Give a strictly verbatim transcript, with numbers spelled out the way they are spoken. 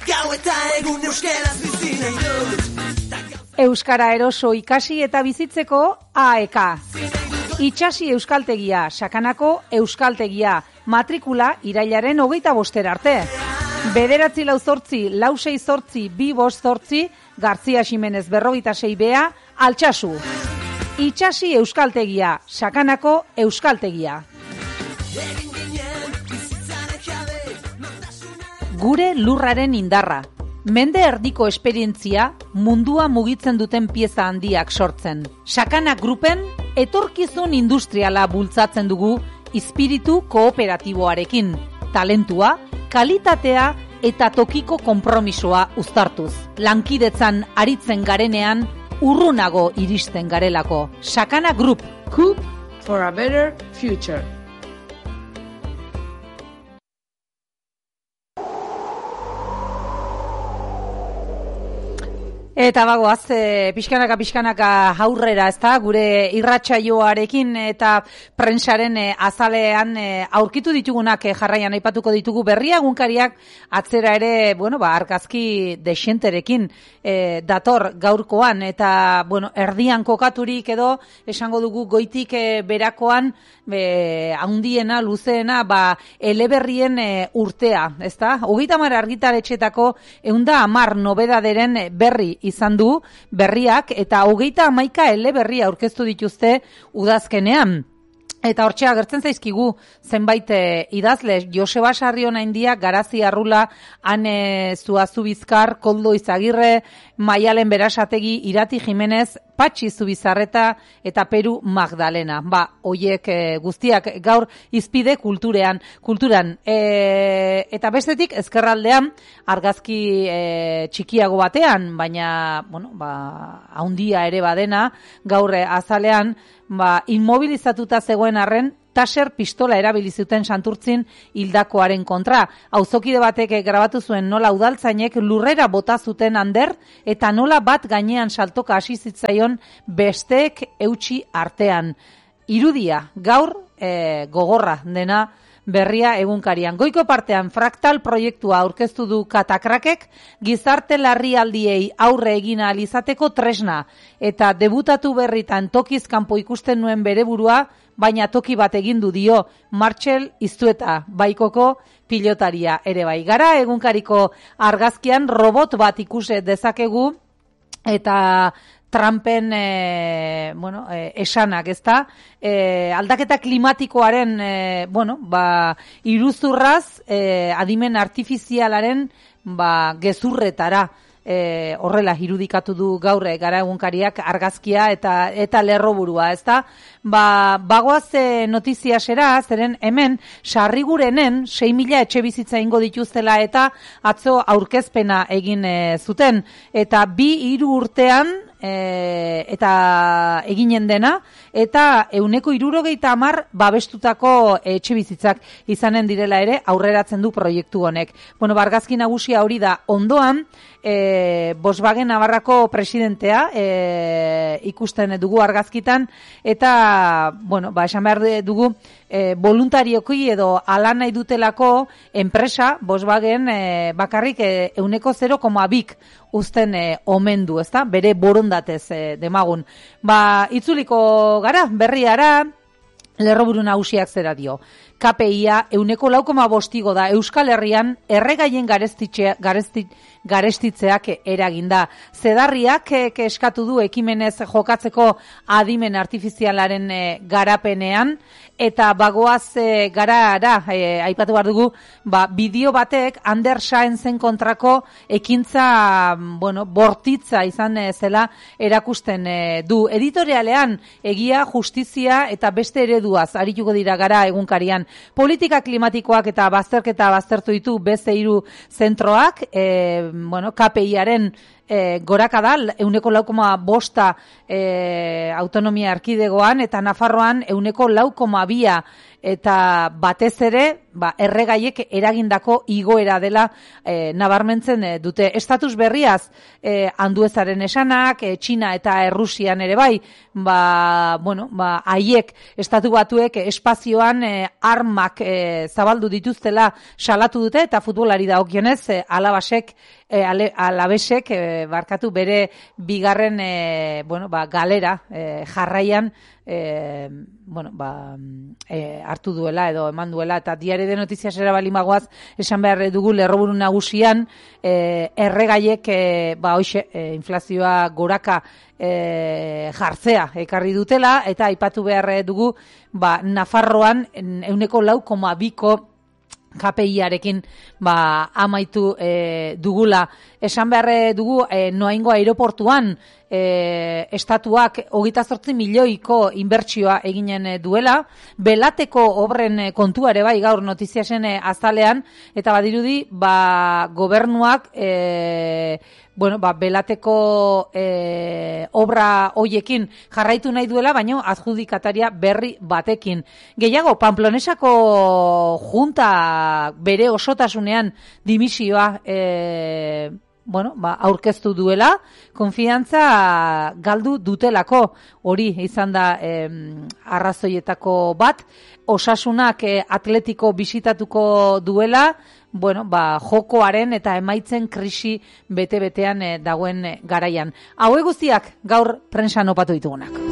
Gau eta egun euskaraz bizi nahi dut. Euskara eroso ikasi eta bizitzeko A E K. Itxasi euskaltegia, sakanako euskaltegia, matrikula irailaren hogeita bostera arte. Bederatzi lau zortzi, lau sei zortzi, bi bost zortzi, Garzia Ximenez berrogeita sei bea, Altsasu. Itxasi euskaltegia, sakanako euskaltegia. Gure lurraren indarra. Mende erdiko esperientzia mundua mugitzen duten pieza handiak sortzen. Sakana Grupen etorkizun industriala bultzatzen dugu espiritu kooperatiboarekin. Talentua, kalitatea eta tokiko konpromisoa uztartuz. Lankidetzan aritzen garenean urrunago iristen garelako. Sakana Group. Coop for a better future. Eta bagoaz, e, pixkanaka pixkanaka aurrera, ezta, gure irratsaioarekin eta prentsaren e, azalean e, aurkitu ditugunak e, jarraian aipatuko ditugu berria egunkariak atzera ere, bueno, ba, argazki dexenterekin e, dator gaurkoan eta, bueno, erdian kokaturik edo esango dugu goitik e, berakoan e, handiena, luzeena, ba, eleberrien e, urtea, ezta? Hogeita hamar argitaletxetako ehunda hamar nobedaderen berri izan du berriak eta hogeita hamaika eleberri aurkeztu dituzte udazkenean. Eta hortxe agertzen zaizkigu zenbait e, idazle, Joseba Sarrionaindia, Garazi Arrula, Ane Zuazubizkar, Koldo Izagirre, Maialen Berasategi, Irati Jimenez, Patxi Zubizarreta eta Peru Magdalena. Ba, hoiek e, guztiak gaur izpide kulturean, kulturan. E, eta bestetik ezkerraldean argazki e, txikiago batean, baina, bueno, ba, haundia ere badena, gaur e, azalean, ba, inmobilizatuta zegoen arren, taser pistola erabili zuten Santurtzin hildakoaren kontra. Auzokide batek grabatu zuen nola udaltzainek lurrera bota zuten ander eta nola bat gainean saltoka hasi zitzaion besteek eutsi artean. Irudia, gaur e, gogorra dena berria egunkarian. Goiko partean fraktal proiektua aurkeztu du Katakrakek, gizarte larrialdiei aurre egin ahal izateko tresna eta debutatu berritan tokiz kanpo ikusten nuen bere burua, baina toki bat egindu dio Martxel Iztueta, baikoko pilotaria ere bai. Gara egunkariko argazkian robot bat ikuse dezakegu eta Trumpen e, bueno, e, esanak, ezta? E, aldaketa klimatikoaren e, bueno, ba, iruzurraz e, adimen artifizialaren ba, gezurretara e, horrela irudikatu du gaur gara egunkariak argazkia eta eta lerroburua, ezta? Ba, bagoaz e, notiziasera, zeren hemen Sarrigurenen sei mila etxe bizitza ingo dituztela eta atzo aurkezpena egin e, zuten eta bi hiru urtean E, eta eginen dena, eta euneko hirurogeita hamar babestutako etxe bizitzak izanen direla ere aurreratzen du proiektu honek. Bueno, argazki nagusia hori da ondoan, e, Volkswagen Navarrako presidentea e, ikusten dugu argazkitan, eta, bueno, ba, esan behar dugu, e, voluntarioki edo ala nahi dutelako enpresa, Volkswagen e, bakarrik e, euneko zero koma bik uzten e, omen du, ezta? Bere borondatez e, demagun. Ba, itzuliko gara, berriara, lerroburu nagusiak zera dio. K P I-a euneko lau koma bostigo da Euskal Herrian erregaien garestitxe, garestit, garestitzeak eraginda. Zedarriak e, eskatu du ekimenez jokatzeko adimen artifizialaren e, garapenean, eta bagoaz e, gara, e, aipatu behar dugu, ba, bideo batek Ander Saenzen kontrako ekintza, bueno, bortitza izan e, zela erakusten e, du. Editorialean egia, justizia eta beste ereduaz arituko dira gara egunkarian. Politika klimatikoak eta bazterketa baztertu ditu beste hiru zentroak, e, bueno, K P I-aren E, gorakada, euneko lau koma bosta e, autonomia erkidegoan, eta Nafarroan euneko lau koma bia, eta batez ere, ba, erregaiek eragindako igoera dela e, nabarmentzen e, dute. Estatus berriaz e, Anduezaren esanak, e, Txina eta Errusian ere bai, ba, bueno, ba, haiek estatu batuek espazioan e, armak e, zabaldu dituztela salatu dute, eta futbolari dagokionez e, alabasek, e, ale, alabesek e, barkatu bere bigarren e, bueno, ba, galera e, jarraian E, bueno, ba, e, hartu duela edo eman duela, eta diario de noticias era balimagoaz esan behar dugu lerroburu nagusian e, erregaiek e, ba, hoxe, e, inflazioa goraka e, jartzea ekarri dutela, eta aipatu behar dugu ba, Nafarroan ehuneko lau koma biko K P I-arekin ba, amaitu e, dugula. Esan behar dugu e, Noaingo aireportuan e, estatuak hogeita zortzi milioiko inbertsioa eginen duela, belateko obren kontua ere bai gaur notiziasen azalean, eta badirudi ba, gobernuak e, bueno, ba, belateko e, obra hoiekin jarraitu nahi duela, baino adjudikataria berri batekin. Gehiago, Pamplonesako junta bere osotasunean dimisioa e, bueno, ba, aurkeztu duela, konfiantza galdu dutelako, hori izan da eh, arrazoietako bat, osasunak eh, atletiko bisitatuko duela, bueno, ba, jokoaren eta emaitzen krisi bete-betean eh, dagoen eh, garaian. Hauek guztiak gaur prentsan opatu ditugunak.